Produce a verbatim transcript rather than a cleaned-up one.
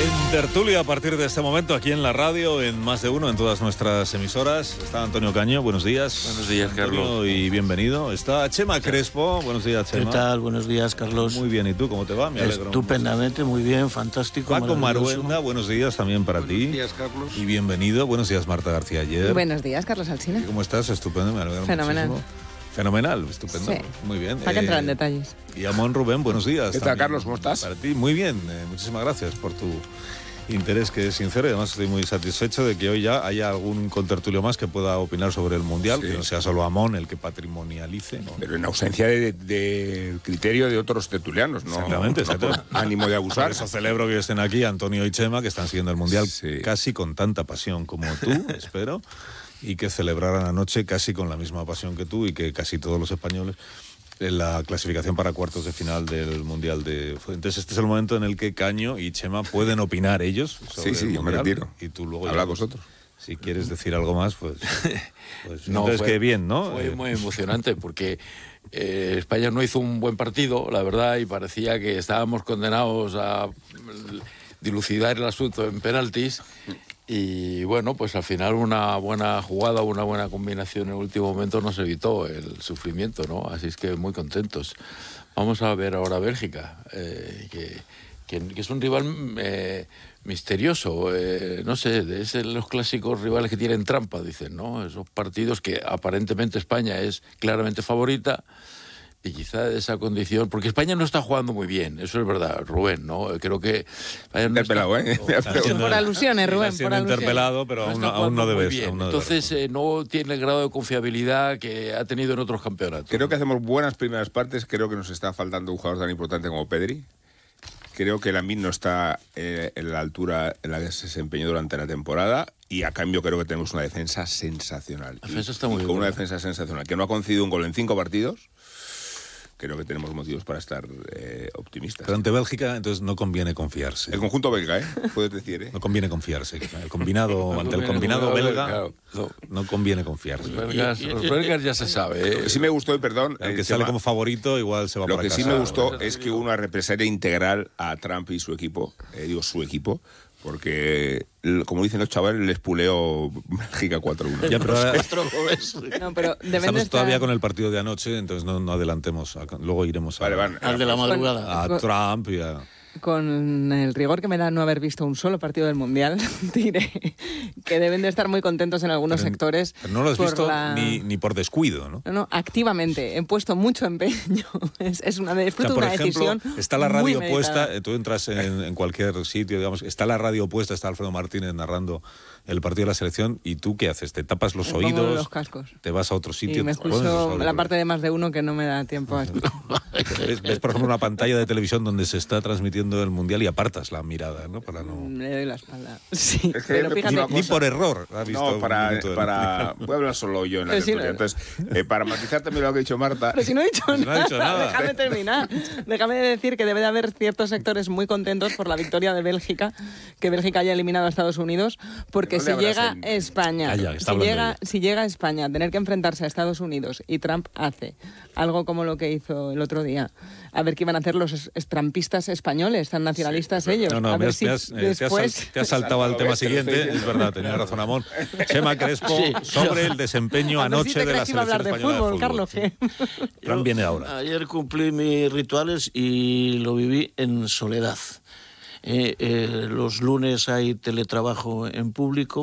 En tertulia a partir de este momento aquí en la radio, en Más de Uno, en todas nuestras emisoras. Está Antonio Caño, buenos días. Buenos días, Antonio, Carlos. Y bienvenido. Está Chema Crespo, buenos días, Chema. ¿Qué tal? Buenos días, Carlos. Muy bien, ¿y tú cómo te va? Me alegro. Estupendamente, muy bien, fantástico. Paco Maruenda, buenos días también para Buenos ti. Buenos días, Carlos. Y bienvenido. Buenos días, Marta García Ayer. Buenos días, Carlos Alsina. ¿Cómo estás? Estupendo, me alegro Fenomenal. muchísimo. Fenomenal, estupendo. Sí. Muy bien. Para que entrar en detalles. Y Amón Rubén, buenos días. ¿Qué tal, también. Carlos? ¿Cómo estás? Para ti, muy bien. Eh, muchísimas gracias por tu interés, que es sincero, y además estoy muy satisfecho de que hoy ya haya algún contertulio más que pueda opinar sobre el Mundial, Sí. que no sea solo Amón el que patrimonialice, ¿no? Pero en ausencia de, de criterio de otros tertulianos, ¿no? Exactamente, no por exacto. ánimo de Por abusar. eso celebro que estén aquí Antonio y Chema, que están siguiendo el Mundial Sí. casi con tanta pasión como tú, espero, y que celebraran anoche casi con la misma pasión que tú y que casi todos los españoles en la clasificación para cuartos de final del Mundial de... Entonces este es el momento en el que Caño y Chema pueden opinar ellos sobre Sí, sí, el yo me Mundial, retiro. y tú luego Habla ya, vosotros. si quieres decir algo más, pues... pues No, entonces fue- que bien, ¿no? Fue Eh, muy emocionante porque eh, España no hizo un buen partido, la verdad, y parecía que estábamos condenados a mm, dilucidar el asunto en penaltis. Y bueno, pues al final una buena jugada, una buena combinación en el último momento nos evitó el sufrimiento, ¿no? Así es que muy contentos. Vamos a ver ahora Bélgica, eh, que, que, que es un rival eh, misterioso, eh, no sé, es de los clásicos rivales que tienen trampa, dicen, ¿no? Esos partidos que aparentemente España es claramente favorita. Y quizá de esa condición, porque España no está jugando muy bien, eso es verdad, Rubén, ¿no? Creo que España no está- Interpelado, ¿eh? está siendo- Por alusiones, Rubén, está siendo por alusiones. interpelado, pero no aún, está no- aún no jugando muy debes. bien. aún no debes Entonces responder. eh, no tiene el grado de confiabilidad que ha tenido en otros campeonatos. Creo que hacemos buenas primeras partes. Creo que nos está faltando un jugador tan importante como Pedri. Creo que Lamine no está eh, en la altura en la que se desempeñó durante la temporada. Y a cambio creo que tenemos una defensa sensacional. La defensa Y- está muy y bien. con una defensa sensacional. Que no ha concedido un gol en cinco partidos. Creo que tenemos motivos para estar eh, optimistas. Pero ante Bélgica, entonces no conviene confiarse. El conjunto belga, ¿eh? Puedes decir, ¿eh? No conviene confiarse. El combinado, No ante el conviene combinado confiar, belga, claro, no. no conviene confiarse. Los belgas, los belgas ya se sabe, Lo ¿eh? que sí me gustó, y perdón, El eh, que sale Chema, como favorito igual se va lo para que casa. sí me gustó es que hubo una represalia integral a Trump y su equipo, eh, digo su equipo, porque, l- como dicen los chavales, les puleó Bélgica cuatro uno. Ya, pero ahora No, pero deben de estamos estar... todavía con el partido de anoche, entonces no, no adelantemos. a- Luego iremos a, Vale, van. Al de la madrugada. a Trump y a... Con el rigor que me da no haber visto un solo partido del Mundial, diré que deben de estar muy contentos en algunos Pero- sectores. pero no lo has por visto la- ni, ni por descuido, ¿no? No, no, activamente. He puesto mucho empeño. Es, es una, de, O sea, fruto de por una ejemplo, decisión está la muy radio meditada. puesta, eh, tú entras en, en cualquier sitio, digamos, está la radio puesta, está Alfredo Martínez narrando el partido de la selección, y tú ¿qué haces? ¿Te tapas los Me pongo oídos? los cascos. ¿Te vas a otro sitio? Y me te pones los escucho la auriculares? parte de más de uno que no me da tiempo a escuchar. ¿Ves, ves, por ejemplo, una pantalla de televisión donde se está transmitiendo el Mundial y apartas la mirada, ¿no? Para no... Le doy la espalda. Sí, Es que pero me fíjate, puso una Ni cosa- por error. ¿Has visto No, un para, minuto del para... Mundial? Voy a hablar solo yo en la Pero sí, tertulia. no. Entonces, eh, para matizar también lo que ha dicho Marta... pero si no he dicho Pues no nada. ha dicho nada. Déjame terminar. Déjame decir que debe de haber ciertos sectores muy contentos por la victoria de Bélgica, que Bélgica haya eliminado a Estados Unidos, porque No le si abras llega el- España, Ah, ya, está si, hablando llega, ella. si llega España a tener que enfrentarse a Estados Unidos y Trump hace algo como lo que hizo el otro día, a ver qué iban a hacer los es- estrampistas españoles, tan nacionalistas ellos. No, no, a me ver has, si me has- eh, te has después... sal- te has saltado al tema ves, te lo estoy siguiente, diciendo. es verdad, tenía razón Amón. Chema Crespo, sobre el desempeño A ver si anoche te de la crees que iba a selección hablar de española fútbol, Carlos. Sí. ¿qué? Fran viene ahora. Ayer cumplí mis rituales y lo viví en soledad. Eh, eh, los lunes hay teletrabajo en público.